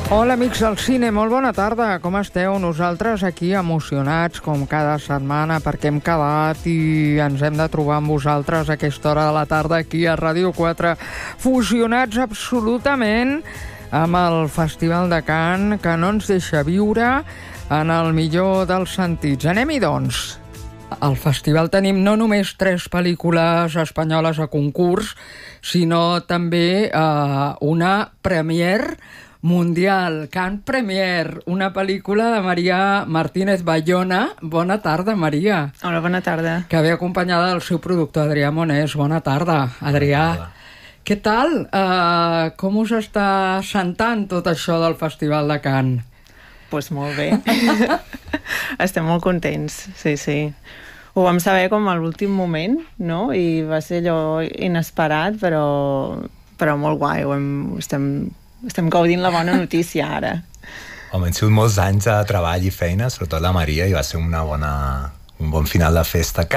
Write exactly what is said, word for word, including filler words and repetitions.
Hola, amics del cine, molt bona tarda. Com esteu? Nosaltres aquí emocionats, com cada setmana, perquè hem quedat i ens hem de trobar amb vosaltres a aquesta hora de la tarda aquí a Ràdio quatre, fusionats absolutament amb el Festival de Cannes, que no ens deixa viure en el millor dels sentits. Anem-hi, doncs. Al festival tenim no només tres pel·lícules espanyoles a concurs, sinó també eh, una premiere mundial, Cannes Premiere, una pel·lícula de Maria Martínez Bayona. Bona tarda, Maria. Hola, bona tarda. Que ve acompanyada del seu productor, Adrià Monés. Bona tarda, Adrià. Bona tarda. Què tal? Uh, com us està sentant tot això del Festival de Cannes? Doncs pues molt bé. Estem molt contents, sí, sí. Ho vam saber com a l'últim moment, no? I va ser allò inesperat, però, però molt guai. Ho hem, estem... Estem gaudint la bona notícia ara. Home, han sigut molts anys de treball i feina, sobretot la Maria, i va ser una bona, un bon final de festa. Que